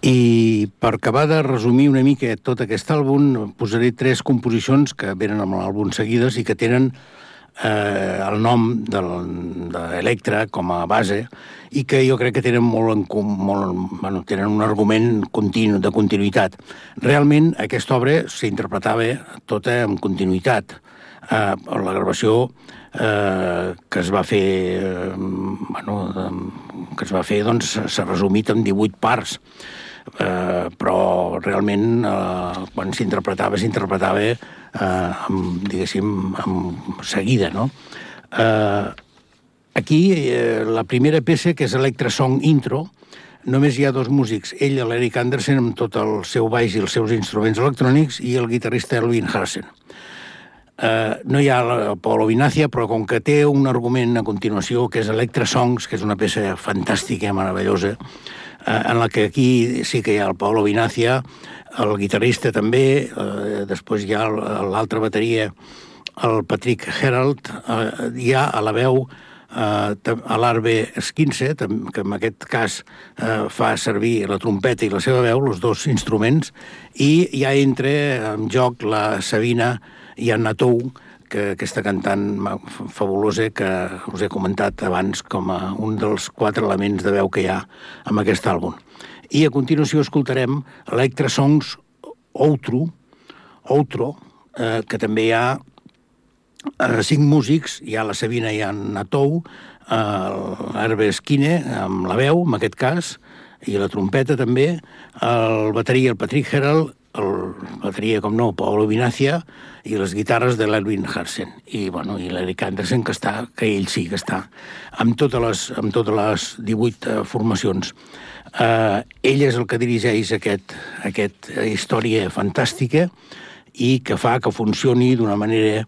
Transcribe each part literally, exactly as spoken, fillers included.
I per acabar de resumir una mica tot aquest àlbum, posaré tres composicions que venen amb l'àlbum seguides i que tenen eh, el nom d'Electra com a base i que jo crec que tenen molt, en, molt bueno, tenen un argument continu, de continuïtat. Realment aquesta obra s'interpretava tota en continuïtat. Eh, la gravació eh, que es va fer eh, bueno, que es va fer doncs s'ha resumit en divuit parts. Uh, però realment uh, quan s'interpretava, s'interpretava uh, amb, diguéssim, amb seguida, no? Uh, aquí, uh, la primera peça, que és Electra Song Intro, només hi ha dos músics, ell, l'Eric Andersen, amb tot el seu baix i els seus instruments electrònics, i el guitarrista Erwin Harsen. Uh, no hi ha el Paolo Vinazia, però com que té un argument a continuació, que és Electra Songs, que és una peça fantàstica, meravellosa, en la que aquí sí que hi ha el Paolo Vinazia, el guitarrista també, eh, després hi ha l'altra bateria, el Patrick Herald, eh, hi ha a la veu eh, a l'Arve Skinse, que en aquest cas eh, fa servir la trompeta i la seva veu, els dos instruments, i ja entra en joc la Sabina Iannatou, que aquesta cantant fabulosa que us he comentat abans com a un dels quatre elements de veu que hi ha en aquest àlbum. I a continuació escoltarem Electra Songs Outro, Outro eh, que també hi ha eh, cinc músics, hi ha la Sabina Iannatou, eh, l'Hervé Esquine amb la veu, en aquest cas, i la trompeta també, el bateria, el Patrick Herald, el bateria, com no, Paolo Vinazia, i les guitarres de l'Erwin Harsen. I, bueno, i l'Eric Andersen, que està, que ell sí que està, amb totes les, amb totes les divuit uh, formacions. Uh, ell és el que dirigeix aquest, aquest història fantàstica i que fa que funcioni d'una manera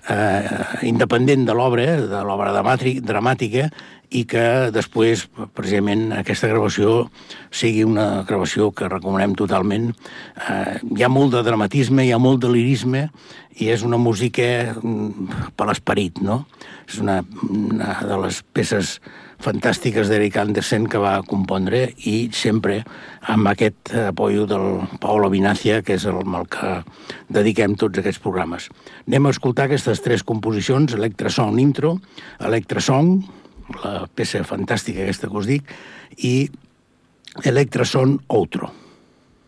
uh, independent de l'obra, de l'obra dramàtica, i que després, precisament, aquesta gravació sigui una gravació que recomanem totalment. Eh, hi ha molt de dramatisme, hi ha molt de lirisme, i és una música per l'esperit, no? És una, una de les peces fantàstiques d'Eric Andersen que va compondre, i sempre amb aquest apoyo del Paolo Vinazia, que és el, el que dediquem tots aquests programes. Anem a escoltar aquestes tres composicions, Electra Song Intro, Electra Song, la peça fantàstica aquesta que us dic, i Electra Song Outro.